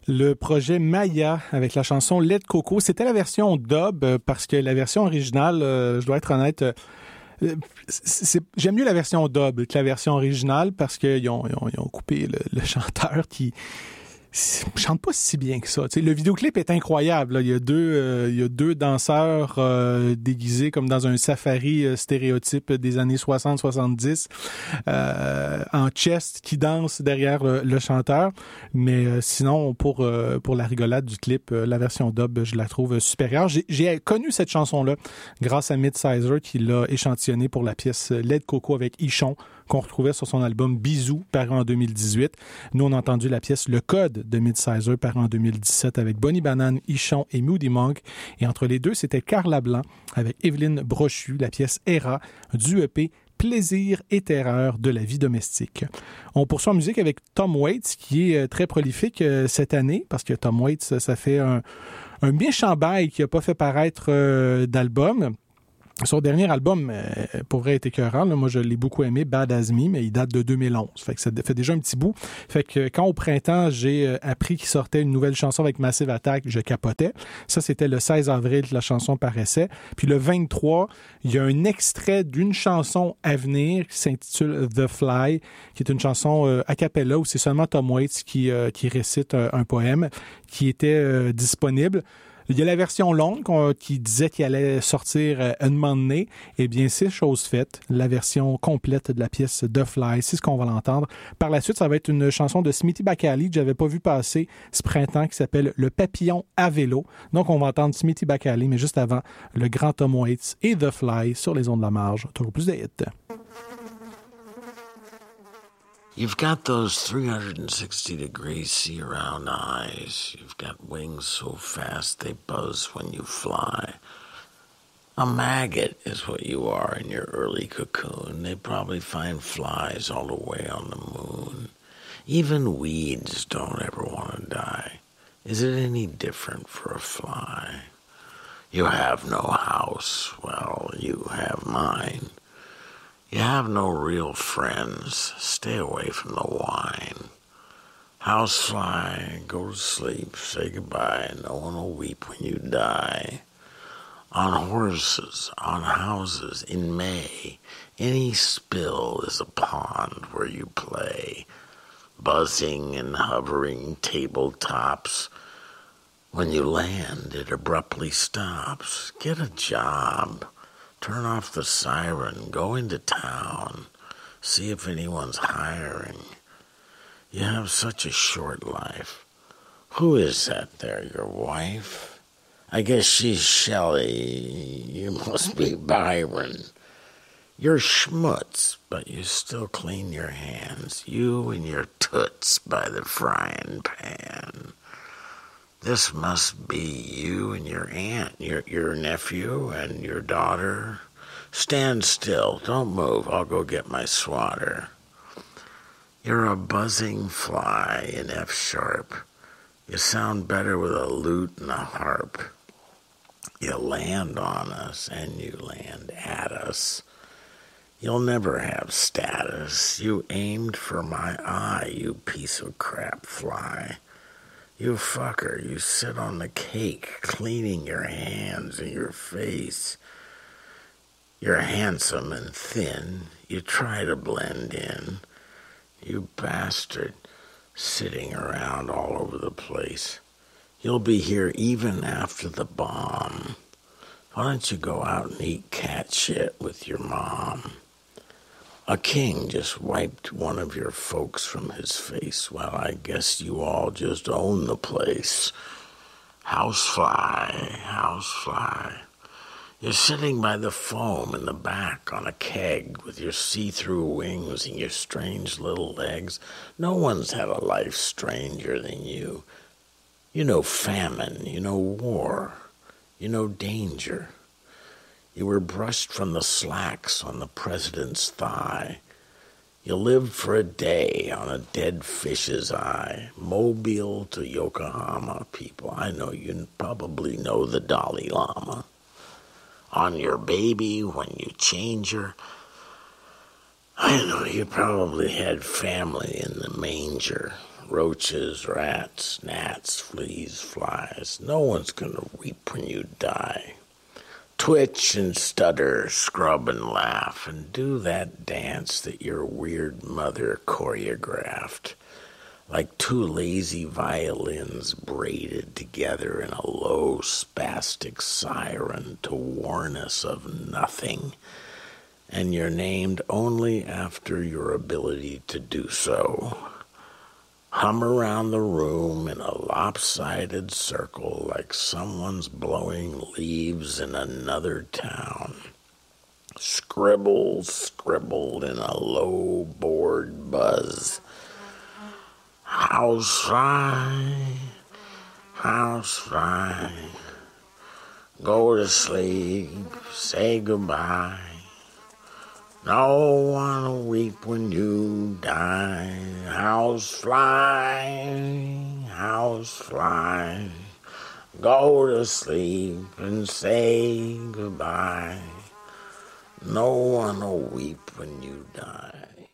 Le projet Maya avec la chanson Lait de coco, c'était la version dub parce que la version originale, je dois être honnête, j'aime mieux la version dub que la version originale parce qu'ils ont coupé le chanteur qui chante pas si bien que ça. Tu sais, le vidéoclip est incroyable. Là. Il y a deux danseurs déguisés comme dans un safari stéréotype des années 60-70 en chest qui dansent derrière le chanteur. Mais sinon, pour la rigolade du clip, la version dub, je la trouve supérieure. J'ai connu cette chanson-là grâce à Midsizer qui l'a échantillonnée pour la pièce Lait de coco avec Ichon qu'on retrouvait sur son album Bisous, paru en 2018. Nous, on a entendu la pièce Le Code de Midsizer, paru en 2017 avec Bonnie Banane, Ichon et Moody Monk. Et entre les deux, c'était Carla Blanc avec Evelyne Brochu, la pièce Era du EP Plaisir et terreur de la vie domestique. On poursuit en musique avec Tom Waits, qui est très prolifique cette année, parce que Tom Waits, ça fait un méchant bail qui n'a pas fait paraître d'album. Son dernier album, pour vrai, est écœurant. Là, moi, je l'ai beaucoup aimé, Bad As Me, mais il date de 2011. Fait que ça fait déjà un petit bout. Fait que quand au printemps, j'ai appris qu'il sortait une nouvelle chanson avec Massive Attack, je capotais. Ça, c'était le 16 avril que la chanson paraissait. Puis le 23, il y a un extrait d'une chanson à venir qui s'intitule The Fly, qui est une chanson a cappella où c'est seulement Tom Waits qui récite un poème qui était disponible. Il y a la version longue qui disait qu'il allait sortir un moment donné. Eh bien, c'est chose faite. La version complète de la pièce The Fly, c'est ce qu'on va l'entendre. Par la suite, ça va être une chanson de Smithy Bakali que j'avais pas vu passer ce printemps qui s'appelle Le Papillon à vélo. Donc, on va entendre Smithy Bakali, mais juste avant, le grand Tom Waits et The Fly sur les ondes de la marge. Toujours plus de hits. You've got those 360 degrees see-around eyes. You've got wings so fast they buzz when you fly. A maggot is what you are in your early cocoon. They probably find flies all the way on the moon. Even weeds don't ever want to die. Is it any different for a fly? You have no house. Well, you have mine. You have no real friends. Stay away from the wine. Housefly, go to sleep, say goodbye. No one will weep when you die. On horses, on houses, in May, any spill is a pond where you play. Buzzing and hovering tabletops. When you land, it abruptly stops. Get a job. Turn off the siren, go into town, see if anyone's hiring. You have such a short life. Who is that there, your wife? I guess she's Shelley. You must be Byron. You're schmutz, but you still clean your hands. You and your toots by the frying pan. This must be you and your aunt, your nephew and your daughter. Stand still. Don't move. I'll go get my swatter. You're a buzzing fly in F sharp. You sound better with a lute and a harp. You land on us and you land at us. You'll never have status. You aimed for my eye, you piece of crap fly. You fucker, you sit on the cake, cleaning your hands and your face. You're handsome and thin. You try to blend in. You bastard, sitting around all over the place. You'll be here even after the bomb. Why don't you go out and eat cat shit with your mom? A king just wiped one of your folks from his face. Well, I guess you all just own the place. Housefly, housefly. You're sitting by the foam in the back on a keg with your see-through wings and your strange little legs. No one's had a life stranger than you. You know famine, you know war, you know danger. You were brushed from the slacks on the president's thigh. You lived for a day on a dead fish's eye. Mobile to Yokohama, people. I know you probably know the Dalai Lama. On your baby when you change her. I know you probably had family in the manger. Roaches, rats, gnats, fleas, flies. No one's gonna weep when you die. Twitch and stutter, scrub and laugh, and do that dance that your weird mother choreographed, like two lazy violins braided together in a low spastic siren to warn us of nothing, and you're named only after your ability to do so. Hum around the room in a lopsided circle like someone's blowing leaves in another town. Scribble, scribbled in a low bored buzz. Housefly, housefly, go to sleep, say goodbye. No one will weep when you die. Housefly, housefly, go to sleep and say goodbye. No one will weep when you die.